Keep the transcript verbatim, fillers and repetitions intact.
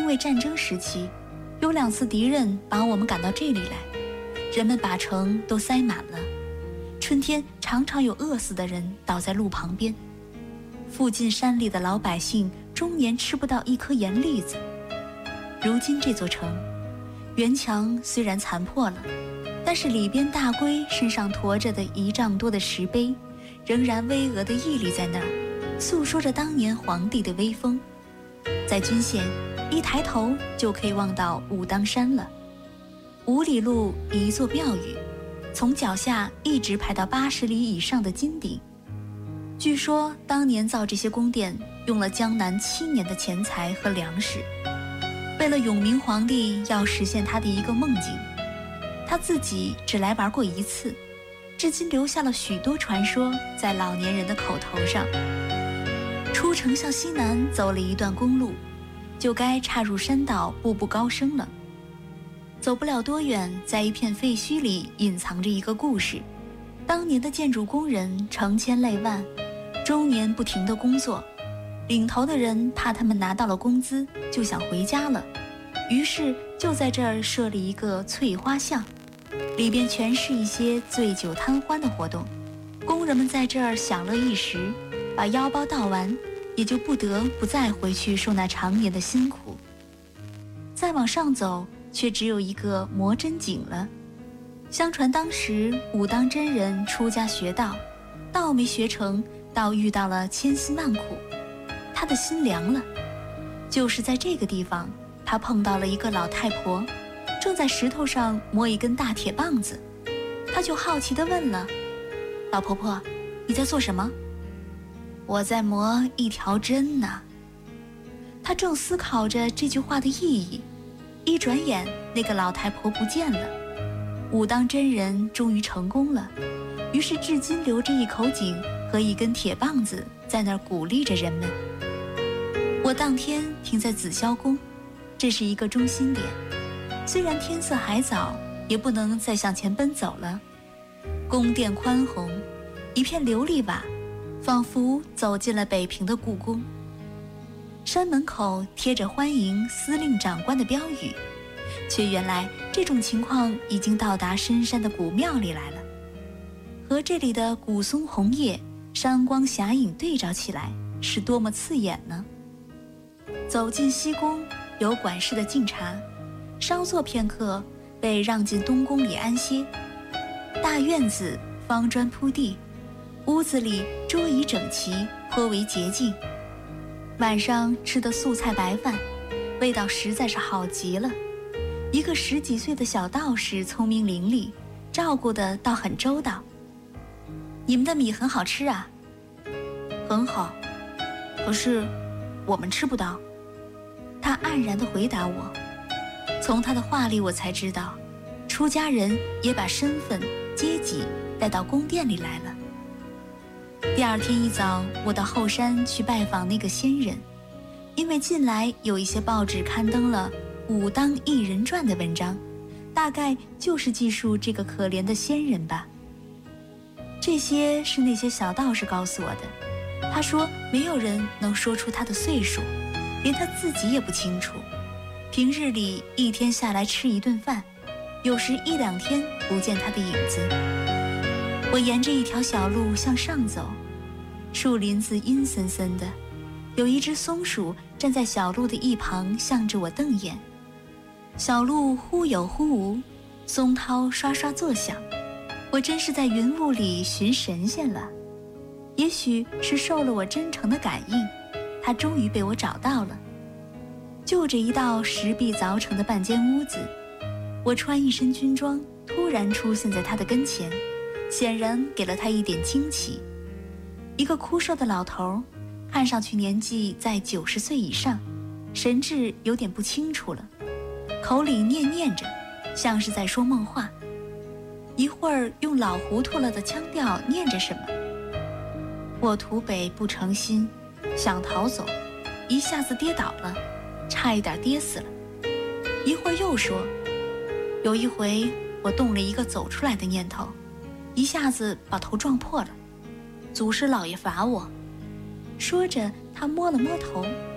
为战争时期，有两次敌人把我们赶到这里来，人们把城都塞满了。春天常常有饿死的人倒在路旁边。附近山里的老百姓终年吃不到一颗盐粒子。如今这座城，园墙虽然残破了，但是里边大龟身上驮着的一丈多的石碑，仍然巍峨地屹立在那儿，诉说着当年皇帝的威风。在均县，一抬头就可以望到武当山了。五里路一座庙宇，从脚下一直排到八十里以上的金顶。据说当年造这些宫殿用了江南七年的钱财和粮食。为了永明皇帝要实现他的一个梦境，他自己只来玩过一次，至今留下了许多传说在老年人的口头上。出城向西南走了一段公路，就该岔入山道步步高升了。走不了多远，在一片废墟里隐藏着一个故事。当年的建筑工人成千累万，终年不停地工作，领头的人怕他们拿到了工资就想回家了，于是就在这儿设立一个翠花巷，里边全是一些醉酒贪欢的活动。工人们在这儿享乐一时，把腰包倒完，也就不得不再回去受那常年的辛苦。再往上走，却只有一个磨针井了。相传当时武当真人出家学道，道没学成，倒遇到了千辛万苦，他的心凉了。就是在这个地方，他碰到了一个老太婆，正在石头上磨一根大铁棒子。他就好奇地问了：老婆婆，你在做什么？我在磨一条针呢。他正思考着这句话的意义，一转眼那个老太婆不见了。武当真人终于成功了，于是至今留着一口井和一根铁棒子在那儿鼓励着人们。我当天停在紫霄宫，这是一个中心点。虽然天色还早，也不能再向前奔走了。宫殿宽宏，一片琉璃瓦，仿佛走进了北平的故宫。山门口贴着欢迎司令长官的标语，却原来这种情况已经到达深山的古庙里来了。和这里的古松红叶、山光霞影对照起来，是多么刺眼呢？走进西宫，有管事的敬茶，稍坐片刻，被让进东宫里安歇。大院子方砖铺地，屋子里桌椅整齐，颇为洁净。晚上吃的素菜白饭，味道实在是好极了。一个十几岁的小道士聪明伶俐，照顾得倒很周到。你们的米很好吃啊。很好，可是我们吃不到。他黯然地回答我。从他的话里我才知道，出家人也把身份阶级带到宫殿里来了。第二天一早，我到后山去拜访那个仙人，因为近来有一些报纸刊登了武当一人传的文章，大概就是记述这个可怜的仙人吧。这些是那些小道士告诉我的。他说没有人能说出他的岁数，连他自己也不清楚。平日里一天下来吃一顿饭，有时一两天不见他的影子。我沿着一条小路向上走，树林子阴森森的，有一只松鼠站在小路的一旁，向着我瞪眼。小路忽有忽无，松涛刷刷作响，我真是在云雾里寻神仙了。也许是受了我真诚的感应，他终于被我找到了。就这一道石壁凿成的半间屋子，我穿一身军装，突然出现在他的跟前，显然给了他一点惊奇。一个枯瘦的老头，看上去年纪在九十岁以上，神志有点不清楚了，口里念念着，像是在说梦话。一会儿用老糊涂了的腔调念着什么。我图北不成心，想逃走，一下子跌倒了，差一点跌死了。一会儿又说，有一回我动了一个走出来的念头，一下子把头撞破了，祖师老爷罚我。说着他摸了摸头，